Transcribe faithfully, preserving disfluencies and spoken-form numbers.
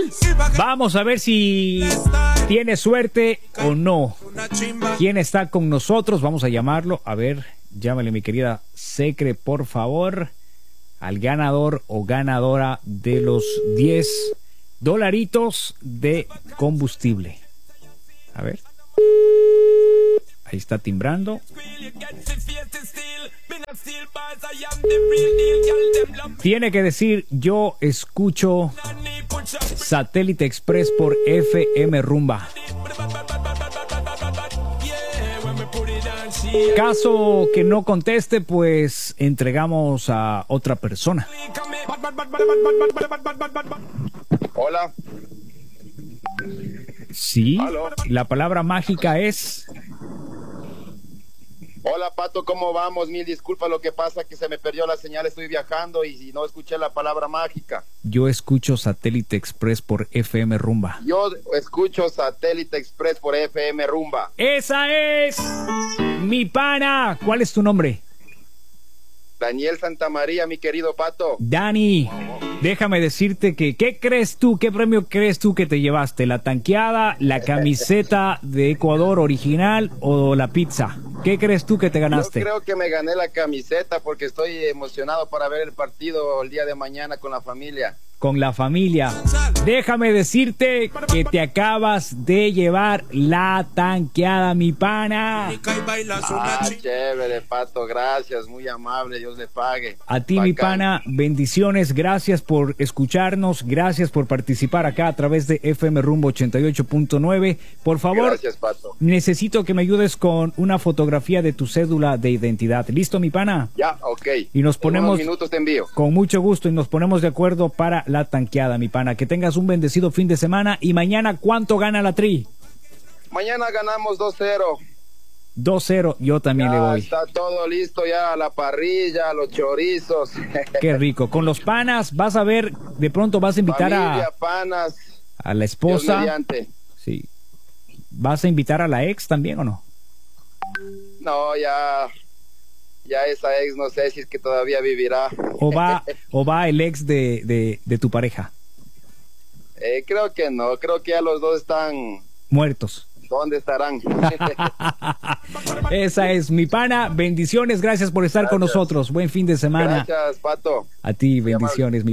Vamos a ver si tiene suerte o no. ¿Quién está con nosotros? Vamos a llamarlo. A ver, llámale mi querida Secre, por favor, al ganador o ganadora de los diez dolaritos de combustible. A ver. Ahí está timbrando. Tiene que decir: yo escucho Satélite Express por F M Rumba. Caso que no conteste, pues entregamos a otra persona. Hola. Sí. ¿Aló? La palabra mágica es... Hola, Pato, ¿cómo vamos? Mil disculpas, lo que pasa es que se me perdió la señal, estoy viajando y no escuché la palabra mágica. Yo escucho Satélite Express por F M Rumba. Yo escucho Satélite Express por F M Rumba. ¡Esa es mi pana! ¿Cuál es tu nombre? Daniel Santamaría, mi querido Pato. Dani, déjame decirte que, ¿qué crees tú? ¿Qué premio crees tú que te llevaste? ¿La tanqueada, la camiseta de Ecuador original o la pizza? ¿Qué crees tú que te ganaste? Yo creo que me gané la camiseta porque estoy emocionado para ver el partido el día de mañana con la familia. Con la familia. Déjame decirte que te acabas de llevar la tanqueada, mi pana. Ah, chévere, Pato, gracias, muy amable, Dios le pague. A ti, Bacán. mi pana, bendiciones, gracias por escucharnos, gracias por participar acá a través de F M Rumbo ochenta y ocho punto nueve. Por favor, Gracias, Pato. necesito que me ayudes con una fotografía de tu cédula de identidad. ¿Listo, mi pana? Ya, ok. Y nos ponemos... En unos minutos te envío. Con mucho gusto, y nos ponemos de acuerdo para la tanqueada, mi pana. Que tengas un bendecido fin de semana. Y mañana, ¿cuánto gana la Tri? Mañana ganamos dos cero. dos cero, yo también Ya le voy. está todo listo, ya la parrilla, los chorizos. Qué rico. Con los panas, vas a ver, de pronto vas a invitar Familia, a, panas, a la Dios esposa. mediante. Sí. ¿Vas a invitar a la ex también o no? No, ya, ya esa ex no sé si es que todavía vivirá. ¿O va, o va el ex de, de, de tu pareja? Eh, creo que no, creo que ya los dos están... Muertos. ¿Dónde estarán? Esa es mi pana. Bendiciones, gracias por estar con Gracias. nosotros. Buen fin de semana. Gracias, Pato. A ti, Muy amable. bendiciones. Mi